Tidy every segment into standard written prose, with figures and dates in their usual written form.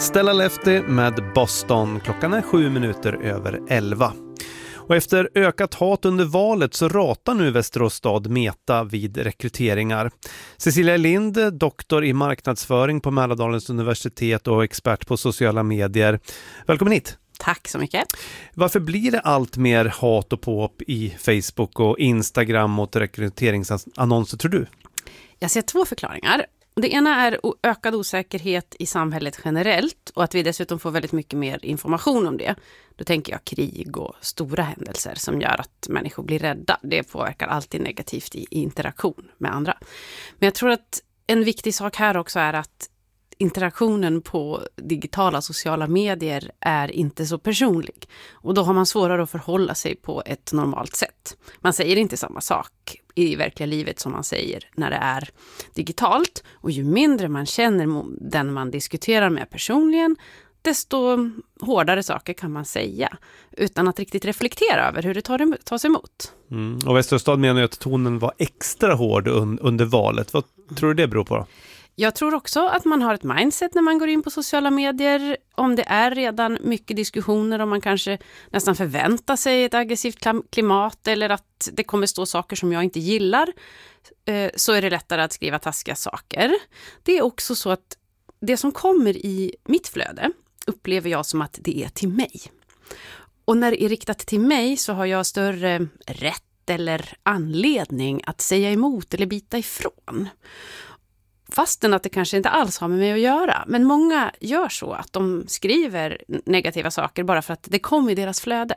Stella Lefty med Boston. Klockan är 7:07. Och efter ökat hat under valet så ratar nu Västerås stad Meta vid rekryteringar. Cecilia Lind, doktor i marknadsföring på Mälardalens universitet och expert på sociala medier. Välkommen hit. Tack så mycket. Varför blir det allt mer hat och påhopp i Facebook och Instagram mot rekryteringsannonser, tror du? Jag ser två förklaringar. Det ena är ökad osäkerhet i samhället generellt och att vi dessutom får väldigt mycket mer information om det. Då tänker jag krig och stora händelser som gör att människor blir rädda. Det påverkar alltid negativt i interaktion med andra. Men jag tror att en viktig sak här också är att interaktionen på digitala sociala medier är inte så personlig. Och då har man svårare att förhålla sig på ett normalt sätt. Man säger inte samma sak i verkliga livet som man säger när det är digitalt. Och ju mindre man känner den man diskuterar med personligen, desto hårdare saker kan man säga utan att riktigt reflektera över hur det tas emot. Och Västerås stad menar ju att tonen var extra hård under valet. Vad tror du det beror på? Jag tror också att man har ett mindset när man går in på sociala medier. Om det är redan mycket diskussioner och man kanske nästan förväntar sig ett aggressivt klimat eller att det kommer stå saker som jag inte gillar, så är det lättare att skriva taskiga saker. Det är också så att det som kommer i mitt flöde upplever jag som att det är till mig. Och när det är riktat till mig så har jag större rätt eller anledning att säga emot eller bita ifrån. Fastän att det kanske inte alls har med mig att göra. Men många gör så att de skriver negativa saker bara för att det kommer i deras flöde.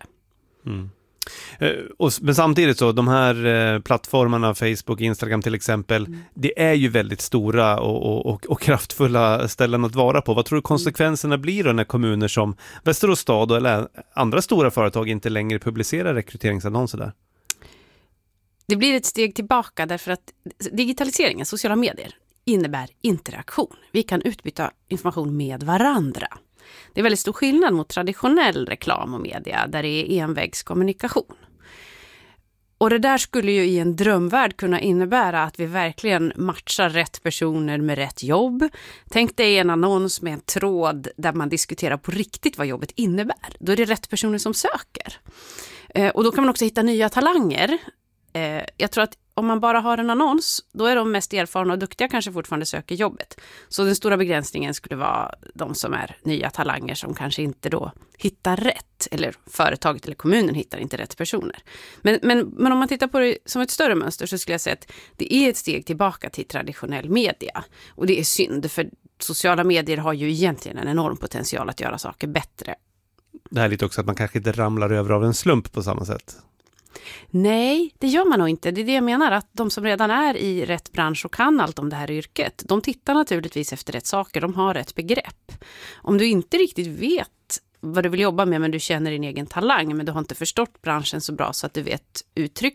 Men samtidigt så, de här plattformarna, Facebook, Instagram till exempel, det är ju väldigt stora och kraftfulla ställen att vara på. Vad tror du konsekvenserna blir då när kommuner som Västerås stad eller andra stora företag inte längre publicerar rekryteringsannonser där? Det blir ett steg tillbaka därför att digitaliseringen, sociala medier, innebär interaktion. Vi kan utbyta information med varandra. Det är väldigt stor skillnad mot traditionell reklam och media där det är envägskommunikation. Och det där skulle ju i en drömvärld kunna innebära att vi verkligen matchar rätt personer med rätt jobb. Tänk dig en annons med en tråd där man diskuterar på riktigt vad jobbet innebär. Då är det rätt personer som söker. Och då kan man också hitta nya talanger. Jag tror att om man bara har en annons, då är de mest erfarna och duktiga kanske fortfarande söker jobbet. Så den stora begränsningen skulle vara de som är nya talanger som kanske inte då hittar rätt. Eller företaget eller kommunen hittar inte rätt personer. Men om man tittar på det som ett större mönster så skulle jag säga att det är ett steg tillbaka till traditionell media. Och det är synd för sociala medier har ju egentligen en enorm potential att göra saker bättre. Det här är lite också att man kanske inte ramlar över av en slump på samma sätt. Nej, det gör man nog inte. Det är det jag menar, att de som redan är i rätt bransch och kan allt om det här yrket, de tittar naturligtvis efter rätt saker, de har rätt begrepp. Om du inte riktigt vet vad du vill jobba med men du känner din egen talang men du har inte förstått branschen så bra så att du vet uttryck